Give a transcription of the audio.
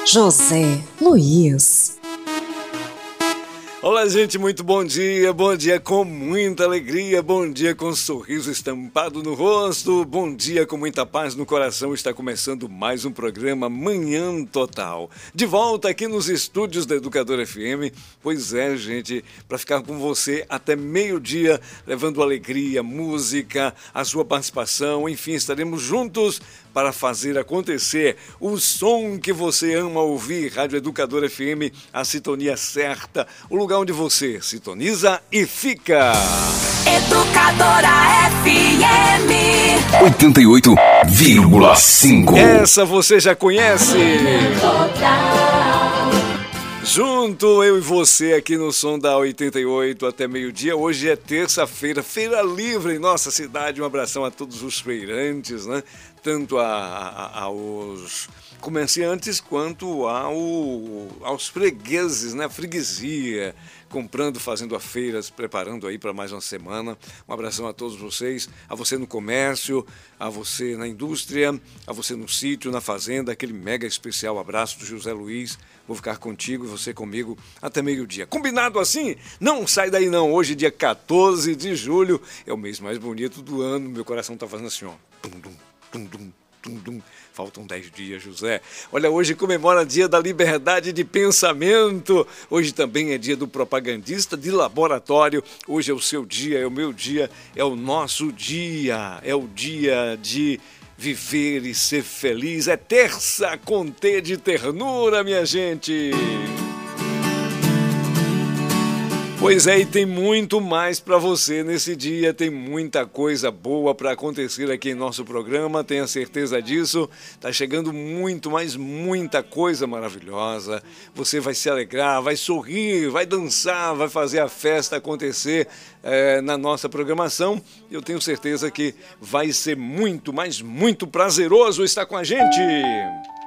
José Luiz. Olá, gente, muito bom dia com muita alegria, bom dia com um sorriso estampado no rosto, bom dia com muita paz no coração. Está começando mais um programa Manhã Total. De volta aqui nos estúdios da Educadora FM. Pois é, gente, para ficar com você até meio-dia, levando alegria, música, a sua participação, enfim, estaremos juntos para fazer acontecer o som que você ama ouvir. Rádio Educadora FM, a sintonia certa, o lugar onde você sintoniza e fica. Educadora FM 88,5. Essa você já conhece. Junto, eu e você aqui no som da 88 até meio-dia. Hoje é terça-feira, feira livre em nossa cidade. Um abração a todos os feirantes, né? Tanto aos comerciantes quanto aos fregueses, né? Freguesia, comprando, fazendo a feira, se preparando aí para mais uma semana. Um abração a todos vocês, a você no comércio, a você na indústria, a você no sítio, na fazenda, aquele mega especial abraço do José Luiz. Vou ficar contigo e você comigo até meio-dia. Combinado assim? Não sai daí não. Hoje, dia 14 de julho, é o mês mais bonito do ano. Meu coração tá fazendo assim, ó. Tum-dum, tum-dum, tum-dum. Faltam 10 dias, José. Olha, hoje comemora dia da liberdade de pensamento. Hoje também é dia do propagandista de laboratório. Hoje é o seu dia, é o meu dia, é o nosso dia. É o dia de viver e ser feliz. É terça com T de ternura, minha gente. Pois é, e tem muito mais para você nesse dia, tem muita coisa boa para acontecer aqui em nosso programa, tenha certeza disso. Tá chegando muito, mas muita coisa maravilhosa. Você vai se alegrar, vai sorrir, vai dançar, vai fazer a festa acontecer na nossa programação. Eu tenho certeza que vai ser muito, mas muito prazeroso estar com a gente.